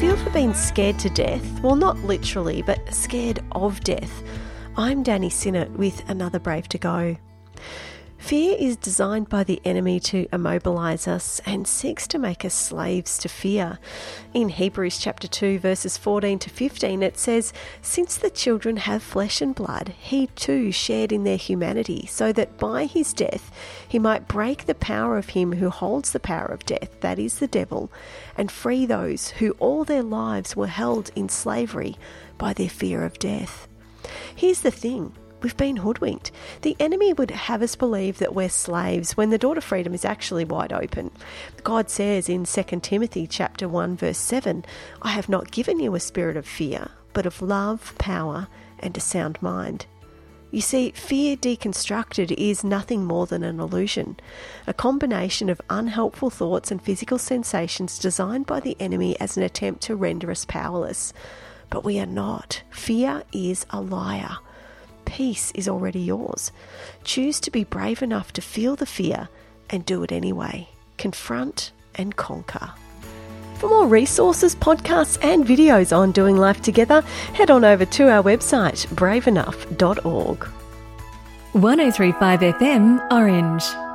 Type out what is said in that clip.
Have you ever been scared to death? Well, not literally, but scared of death. I'm Danny Sinnott with another Brave to Go. Fear is designed by the enemy to immobilise us and seeks to make us slaves to fear. In Hebrews chapter 2 verses 14 to 15 it says, "Since the children have flesh and blood, he too shared in their humanity, so that by his death he might break the power of him who holds the power of death, that is the devil, and free those who all their lives were held in slavery by their fear of death." Here's the thing. We've been hoodwinked. The enemy would have us believe that we're slaves when the door to freedom is actually wide open. God says in 2 Timothy chapter 1 verse 7, "I have not given you a spirit of fear, but of love, power, and a sound mind." You see, fear deconstructed is nothing more than an illusion, a combination of unhelpful thoughts and physical sensations designed by the enemy as an attempt to render us powerless. But we are not. Fear is a liar. Peace is already yours. Choose to be brave enough to feel the fear and do it anyway. Confront and conquer. For more resources, podcasts and videos on doing life together, head on over to our website, braveenough.org. 103.5 FM Orange.